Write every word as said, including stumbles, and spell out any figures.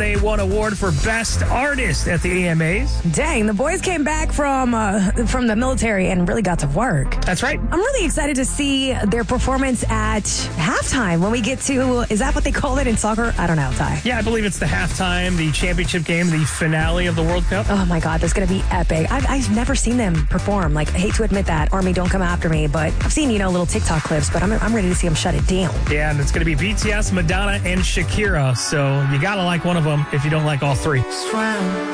they won award for Best Artist at the A M As. Dang, the boys came back from uh, from the military and really got to work. That's right. I'm really excited to see their performance at halftime when we get to, is that what they call it in soccer? I don't know, Ty. Yeah, I believe it's the halftime, the championship game, the finale of the World Cup. Oh my God, that's going to be epic. I've, I've never seen them perform. Like, I hate to admit that. Army, don't come after me. But I've seen, you know, little TikTok clips, but I'm, I'm ready to see them shut it down. Yeah, and it's going to be B T S, Madonna, and Shakira. So you got to like one of them if you don't like all three.